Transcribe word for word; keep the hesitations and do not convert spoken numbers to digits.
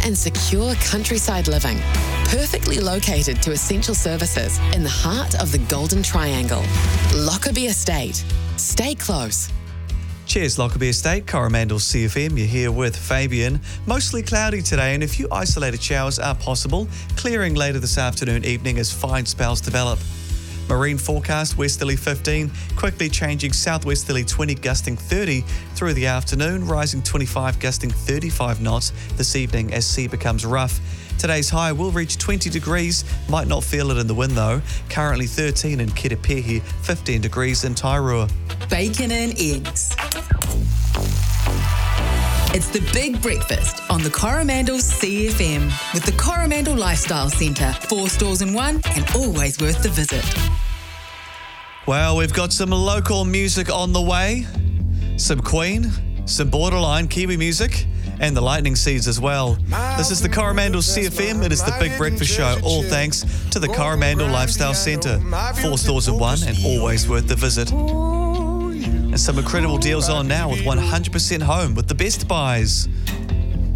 and secure countryside living, perfectly located to essential services in the heart of the Golden Triangle. Lockerbie Estate. Stay close. Cheers, Lockerbie Estate, Coromandel C F M. You're here with Fabian. Mostly cloudy today and a few isolated showers are possible, clearing later this afternoon, evening as fine spells develop. Marine forecast, westerly fifteen, quickly changing southwesterly twenty, gusting thirty through the afternoon, rising twenty-five, gusting thirty-five knots this evening as sea becomes rough. Today's high will reach twenty degrees, might not feel it in the wind though. Currently thirteen in Kiripehi, fifteen degrees in Tairua. Bacon and eggs. It's the Big Breakfast on the Coromandel C F M with the Coromandel Lifestyle Centre. Four stores in one and always worth the visit. Well, we've got some local music on the way. Some Queen, some borderline Kiwi music, and the Lightning Seeds as well. This is the Coromandel C F M. It is the Big Breakfast Show, all thanks to the Coromandel Lifestyle Centre. Four stores in one and always worth the visit. And some incredible deals on now with one hundred percent home with the best buys.